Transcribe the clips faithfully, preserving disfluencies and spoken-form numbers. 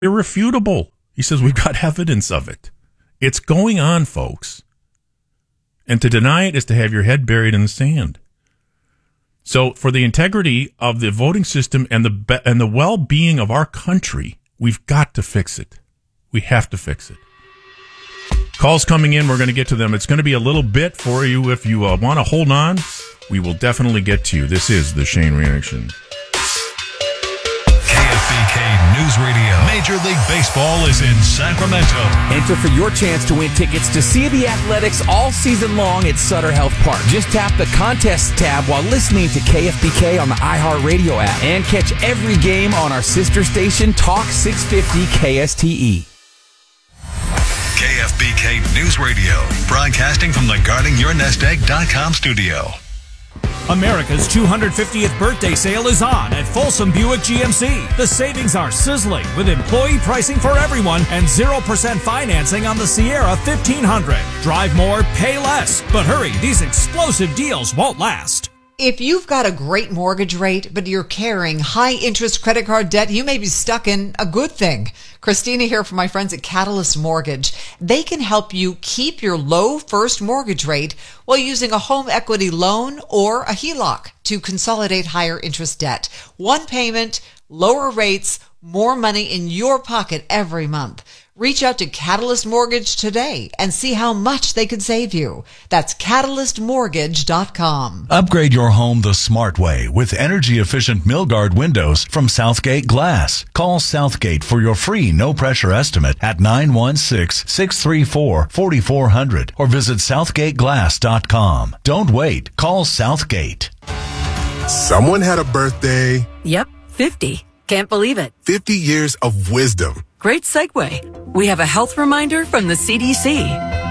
irrefutable. He says we've got evidence of it. It's going on, folks. And to deny it is to have your head buried in the sand. So for the integrity of the voting system and the and the well-being of our country, we've got to fix it. We have to fix it. Calls coming in. We're going to get to them. It's going to be a little bit for you. If you uh, want to hold on, we will definitely get to you. This is the Shane Reaction. K F B K News Radio. Major League Baseball is in Sacramento. Enter for your chance to win tickets to see the Athletics all season long at Sutter Health Park. Just tap the Contests tab while listening to K F B K on the iHeartRadio app. And catch every game on our sister station, Talk six fifty K S T E. K F B K News Radio. Broadcasting from the guarding your nest egg dot com studio. America's two hundred fiftieth birthday sale is on at Folsom Buick G M C. The savings are sizzling with employee pricing for everyone and zero percent financing on the Sierra fifteen hundred. Drive more, pay less. But hurry, these explosive deals won't last. If you've got a great mortgage rate, but you're carrying high-interest credit card debt, you may be stuck in a good thing. Christina here from my friends at Catalyst Mortgage. They can help you keep your low first mortgage rate while using a home equity loan or a H E L O C to consolidate higher interest debt. One payment, lower rates, more money in your pocket every month. Reach out to Catalyst Mortgage today and see how much they could save you. That's catalyst mortgage dot com. Upgrade your home the smart way with energy-efficient Milgard windows from Southgate Glass. Call Southgate for your free no-pressure estimate at nine one six, six three four, four four zero zero or visit southgate glass dot com. Don't wait. Call Southgate. Someone had a birthday. Yep, fifty. Can't believe it. fifty years of wisdom. Great segue. We have a health reminder from the C D C.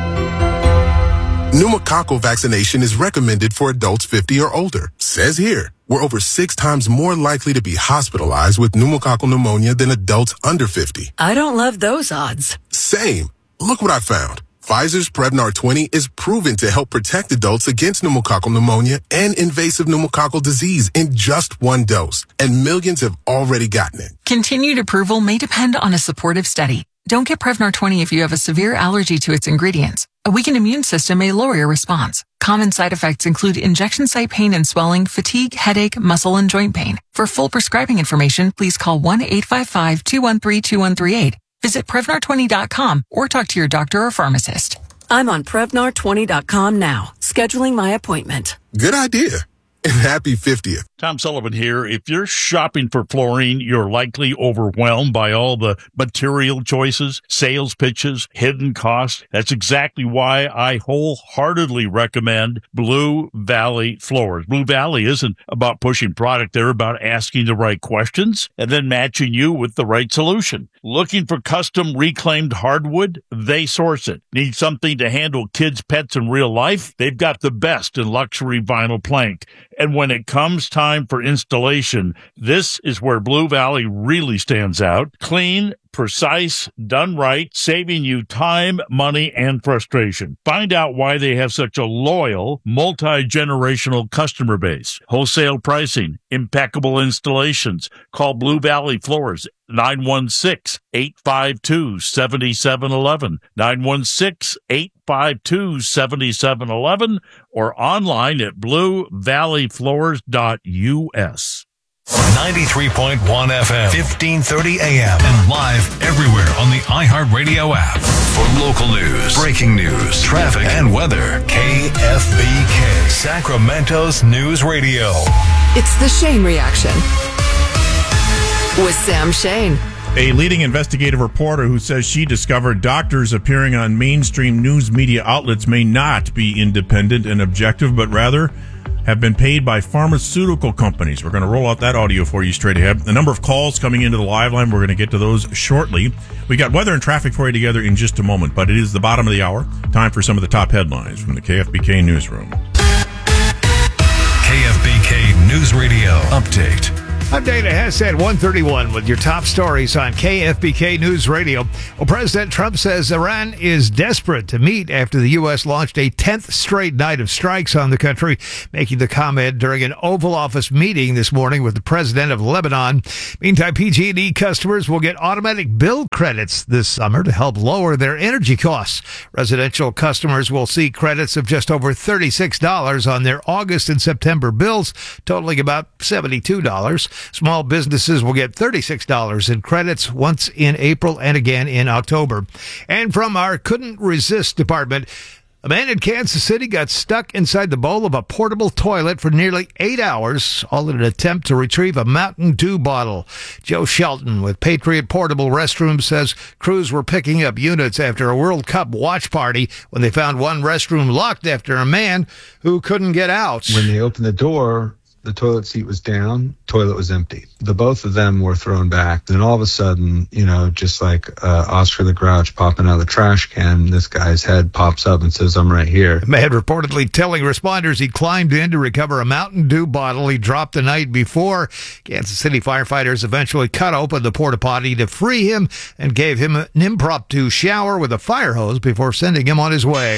Pneumococcal vaccination is recommended for adults fifty or older. Says here, we're over six times more likely to be hospitalized with pneumococcal pneumonia than adults under fifty. I don't love those odds. Same. Look what I found. Pfizer's Prevnar twenty is proven to help protect adults against pneumococcal pneumonia and invasive pneumococcal disease in just one dose. And millions have already gotten it. Continued approval may depend on a supportive study. Don't get Prevnar twenty if you have a severe allergy to its ingredients. A weakened immune system may lower your response. Common side effects include injection site pain and swelling, fatigue, headache, muscle, and joint pain. For full prescribing information, please call one eight five five, two one three, two one three eight. Visit Prevnar twenty dot com or talk to your doctor or pharmacist. I'm on Prevnar twenty dot com now, scheduling my appointment. Good idea. And happy fiftieth. Tom Sullivan here. If you're shopping for flooring, you're likely overwhelmed by all the material choices, sales pitches, hidden costs. That's exactly why I wholeheartedly recommend Blue Valley Floors. Blue Valley isn't about pushing product. They're about asking the right questions and then matching you with the right solution. Looking for custom reclaimed hardwood? They source it. Need something to handle kids' pets in real life? They've got the best in luxury vinyl plank. And when it comes time for installation, this is where Blue Valley really stands out. Clean, precise, done right, saving you time, money, and frustration. Find out why they have such a loyal, multi-generational customer base. Wholesale pricing, impeccable installations. Call Blue Valley Floors, nine one six, eight five two, seven seven one one, nine one six, eight five two, seven seven one one, or online at blue valley floors dot u s. ninety-three point one F M, fifteen thirty A M, and live everywhere on the iHeartRadio app. For local news, breaking news, traffic, and weather, K F B K, Sacramento's News Radio. It's the Shane Reaction with Sam Shane. A leading investigative reporter who says she discovered doctors appearing on mainstream news media outlets may not be independent and objective, but rather have been paid by pharmaceutical companies. We're going to roll out that audio for you straight ahead. A number of calls coming into the live line. We're going to get to those shortly. We got weather and traffic for you together in just a moment, but it is the bottom of the hour. Time for some of the top headlines from the K F B K newsroom. K F B K News Radio Update. I'm Dana Hess at one thirty-one with your top stories on K F B K News Radio. Well, President Trump says Iran is desperate to meet after the U S launched a tenth straight night of strikes on the country, making the comment during an Oval Office meeting this morning with the president of Lebanon. Meantime, P G and E customers will get automatic bill credits this summer to help lower their energy costs. Residential customers will see credits of just over thirty-six dollars on their August and September bills, totaling about seventy-two dollars. Small businesses will get thirty-six dollars in credits once in April and again in October. And from our Couldn't Resist department, a man in Kansas City got stuck inside the bowl of a portable toilet for nearly eight hours, all in an attempt to retrieve a Mountain Dew bottle. Joe Shelton with Patriot Portable Restrooms says crews were picking up units after a World Cup watch party when they found one restroom locked after a man who couldn't get out. When they opened the door, the toilet seat was down, toilet was empty. The both of them were thrown back. Then all of a sudden, you know, just like uh, Oscar the Grouch popping out of the trash can, this guy's head pops up and says, "I'm right here." The man reportedly telling responders he climbed in to recover a Mountain Dew bottle he dropped the night before. Kansas City firefighters eventually cut open the porta potty to free him and gave him an impromptu shower with a fire hose before sending him on his way.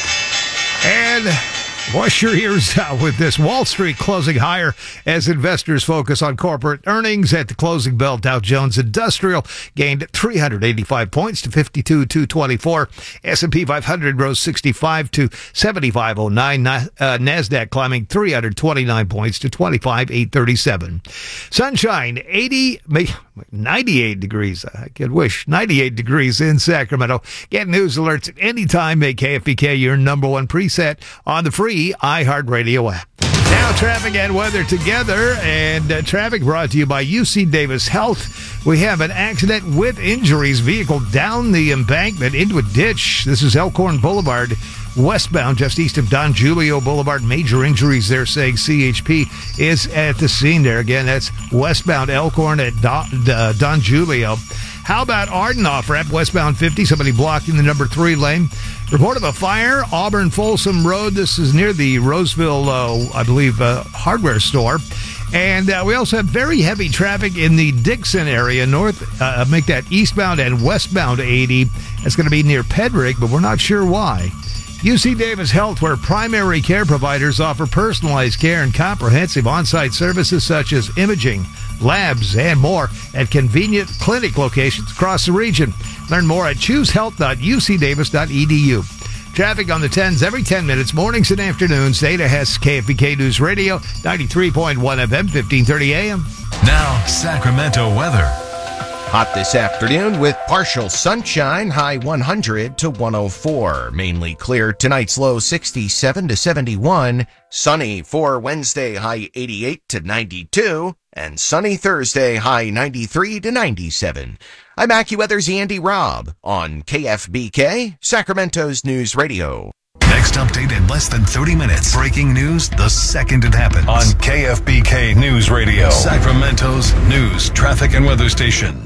And wash your ears out with this. Wall Street closing higher as investors focus on corporate earnings. At the closing bell, Dow Jones Industrial gained three hundred eighty-five points to fifty-two thousand two hundred twenty-four. S and P five hundred rose sixty-five to seventy-five oh nine. Uh, NASDAQ climbing three hundred twenty-nine points to twenty-five thousand eight hundred thirty-seven. Sunshine, eighty, ninety-eight degrees. I could wish. ninety-eight degrees in Sacramento. Get news alerts at any time. Make K F B K your number one preset on the free iHeartRadio app. Now traffic and weather together, and uh, traffic brought to you by U C Davis Health. We have an accident with injuries. Vehicle down the embankment into a ditch. This is Elkhorn Boulevard, westbound, just east of Don Julio Boulevard. Major injuries there, saying C H P is at the scene there. Again, that's westbound Elkhorn at Don, uh, Don Julio. How about Arden off-ramp, westbound fifty, somebody blocking the number three lane. Report of a fire, Auburn Folsom Road. This is near the Roseville, uh, I believe, uh, hardware store. And uh, we also have very heavy traffic in the Dixon area, north, uh, make that eastbound and westbound eighty. That's going to be near Pedrick, but we're not sure why. U C Davis Health, where primary care providers offer personalized care and comprehensive on-site services such as imaging, labs, and more at convenient clinic locations across the region. Learn more at choose health dot u c davis dot e d u. Traffic on the tens every ten minutes, mornings and afternoons. Data has K F B K News Radio, ninety-three point one F M, fifteen thirty A M. Now, Sacramento weather. Hot this afternoon with partial sunshine, high one hundred to one oh four. Mainly clear, tonight's low sixty-seven to seventy-one. Sunny for Wednesday, high eighty-eight to ninety-two. And sunny Thursday, high ninety-three to ninety-seven. I'm AccuWeather's Andy Robb on K F B K, Sacramento's News Radio. Next update in less than thirty minutes. Breaking news the second it happens. On K F B K News Radio, Sacramento's news, traffic, and weather station.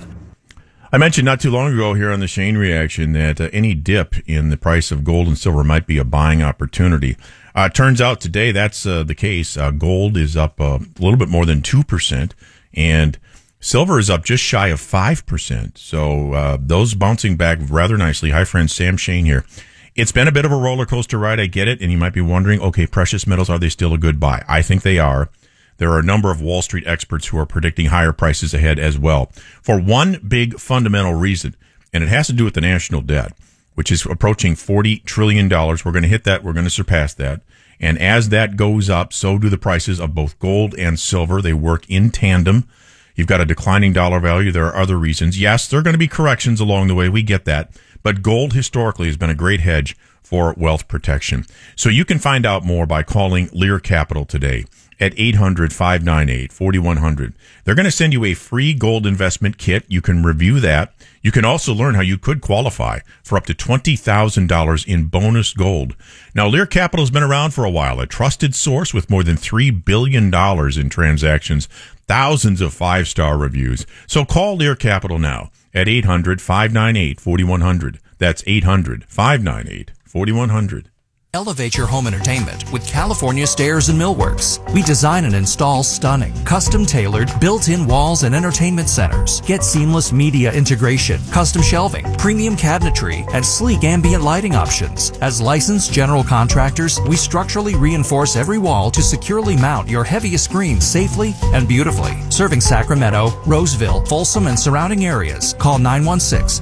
I mentioned not too long ago here on the Shane Reaction that uh, any dip in the price of gold and silver might be a buying opportunity. Uh, turns out today that's uh, the case. Uh, gold is up uh, a little bit more than two percent, and silver is up just shy of five percent. So uh, those bouncing back rather nicely. Hi, friends. Sam Shane here. It's been a bit of a roller coaster ride. I get it. And you might be wondering, okay, precious metals, are they still a good buy? I think they are. There are a number of Wall Street experts who are predicting higher prices ahead as well for one big fundamental reason, and it has to do with the national debt, which is approaching forty trillion dollars. We're going to hit that. We're going to surpass that. And as that goes up, so do the prices of both gold and silver. They work in tandem. You've got a declining dollar value. There are other reasons. Yes, there are going to be corrections along the way. We get that. But gold historically has been a great hedge for wealth protection. So you can find out more by calling Lear Capital today at eight hundred, five nine eight, four one zero zero. They're going to send you a free gold investment kit. You can review that. You can also learn how you could qualify for up to twenty thousand dollars in bonus gold. Now, Lear Capital has been around for a while, a trusted source with more than three billion dollars in transactions, thousands of five-star reviews. So call Lear Capital now at eight hundred, five nine eight, four one zero zero. That's eight hundred, five nine eight, four one zero zero. Elevate your home entertainment with California Stairs and Millworks. We design and install stunning, custom-tailored, built-in walls and entertainment centers. Get seamless media integration, custom shelving, premium cabinetry, and sleek ambient lighting options. As licensed general contractors, we structurally reinforce every wall to securely mount your heaviest screens safely and beautifully. Serving Sacramento, Roseville, Folsom, and surrounding areas. Call nine one six,